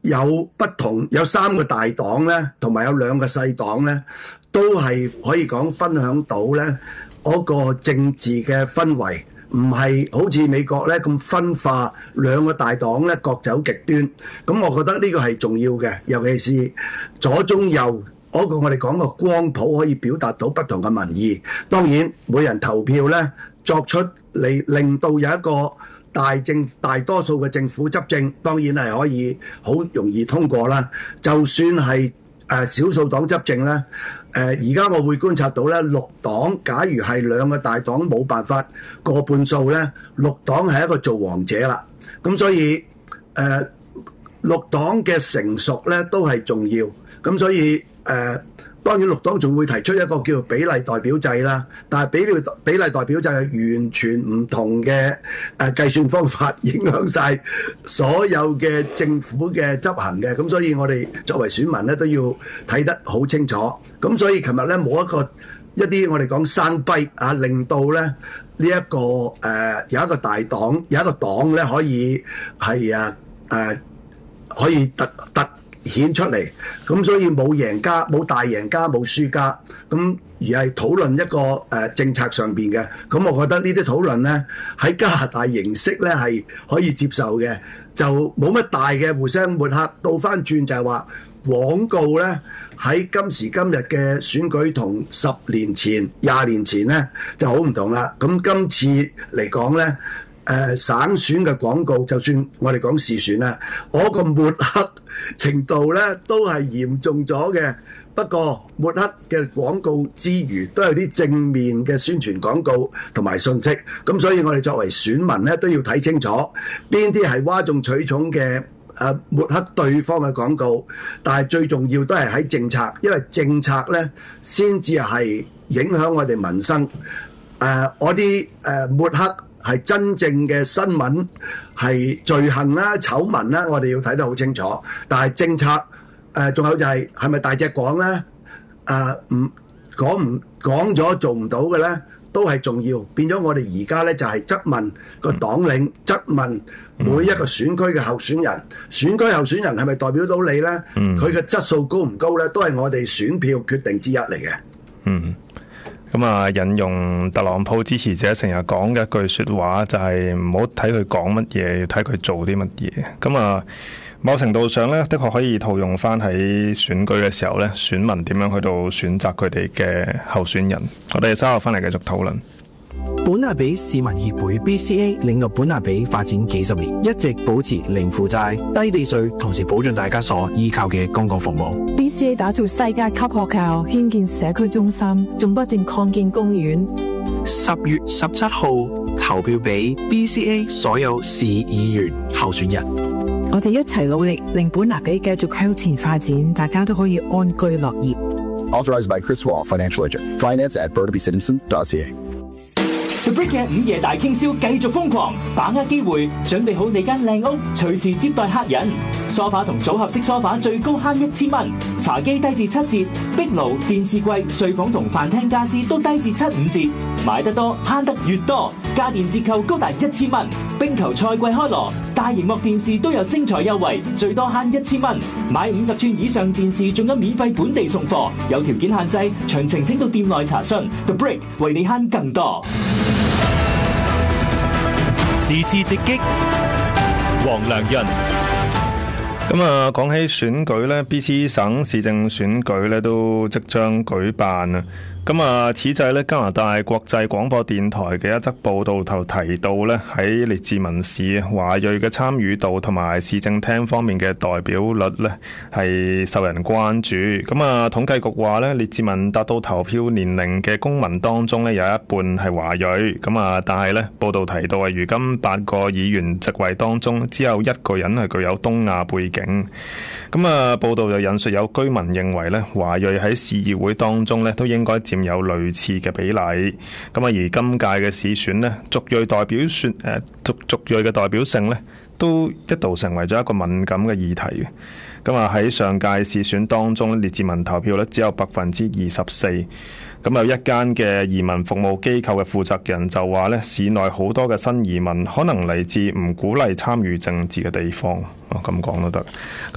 有不同，有3個大黨咧，同埋有2個細黨咧，都係可以講分享到咧嗰個政治嘅氛圍，唔係好似美國咧咁分化，2個大黨咧各走極端。咁我覺得呢個係重要嘅，尤其是左中右嗰個我哋講個光譜可以表達到不同嘅民意。當然每人投票咧作出嚟，令到有一個大多數嘅政府執政，當然係可以好容易通過啦。就算係少數黨執政咧，而家我會觀察到咧，6黨假如係2個大黨冇辦法過半數咧，6黨係一個造王者啦。咁所以6黨嘅成熟咧都係重要。咁所以當然6黨仲會提出一個叫做比例代表制啦，但係比例代表制係完全唔同嘅計算方法，影響晒所有嘅政府嘅執行嘅。咁所以我哋作為選民咧都要睇得好清楚。咁所以琴日咧冇一啲我哋講生逼啊，令到咧呢一個有一個大黨有一個黨咧可以係可以突顯出嚟，咁所以冇贏家，冇大贏家，冇輸家，咁而係討論一個政策上邊嘅。咁我覺得呢啲討論咧喺加拿大形式咧係可以接受嘅，就冇乜大嘅互相抹黑。倒翻轉就係話廣告咧喺今時今日嘅選舉同10年前、20年前咧就好唔同啦。咁今次嚟講咧。省選嘅廣告，就算我哋講市選啦，嗰個抹黑程度咧都係嚴重咗嘅。不過抹黑嘅廣告之餘，都有啲正面嘅宣傳廣告同埋信息。咁所以我哋作為選民咧，都要睇清楚邊啲係嘩眾取寵嘅抹黑對方嘅廣告。但係最重要都係喺政策，因為政策咧先至係影響我哋民生。我啲抹黑係真正嘅新聞，係罪行啦、醜聞啦，我哋要睇得好清楚。但係政策仲有就係咪大隻講咧？唔講咗做唔到嘅咧，都係重要。變咗我哋而家咧就係質問個黨領，質問每一個選區嘅候選人，選區候選人係咪代表到你咧？佢嘅質素高唔高咧？都係我哋選票決定之一嚟嘅。 咁啊，引用特朗普支持者成日講嘅一句說話，就係唔好睇佢講乜嘢，要睇佢做啲乜嘢。咁啊，某程度上咧，的確可以套用翻喺選舉嘅時候咧，選民點樣去到選擇佢哋嘅候選人。我哋稍後翻嚟繼續討論。 本納比市民協會 BCA 領導本納比發展幾十年，一直保持零負債、低地稅，同時保障大家所依靠嘅公共服務。 BCA 打造世界級學校，興建社區中心，仲不斷擴建公園。 10月17號投票俾 BCA 所有市議員候選人。 我哋一齊努力，令本納比繼續向前發展，大家都可以安居樂業。 Authorized by Chris Wall, Financial Agent. Finance at BurnabyCitizen.ca。 The Brick 嘅午夜大傾銷繼續瘋狂，把握機會，準備好你間靚屋，隨時接待客人。梳化同組合式梳化最高慳1000蚊，茶几低至7折，壁爐、電視櫃、睡房同飯廳家私都低至75折。買得多慳得越多，家電折扣高達1000蚊。冰球賽季開鑼，大螢幕電視都有精彩優惠，最多慳1000蚊。買50寸以上電視仲有免費本地送貨，有條件限制，詳情請到店內查詢。The Brick 為你慳更多。 時事直擊，黃良潤。 咁啊，講起選舉呢， BC 省市政選舉呢都即將舉辦啊。咁啊，此際呢，加拿大國際廣播電台嘅一則報道頭提到呢，喺列治文市華裔嘅參與度同埋市政廳方面嘅代表率呢係受人關注。咁啊，統計局話呢，列治文達到投票年齡嘅公民當中呢，有一半係華裔。咁啊，但係呢，報道提到啊，如今8個議員席位當中只有1個人係具有東亞背景。咁啊，報道就引述有居民認為呢，華裔喺市議會當中呢都應該佔有類似嘅比例。咁啊，而今屆嘅市選呢，族裔代表嘅代表性呢都一度成為咗一個敏感嘅議題嘅。咁啊，喺上屆市選當中，列治文投票率只有24%。咁有一間嘅移民服務機構嘅負責人就話呢，市內好多嘅新移民可能嚟自唔鼓勵參與政治嘅地方。咁講都得。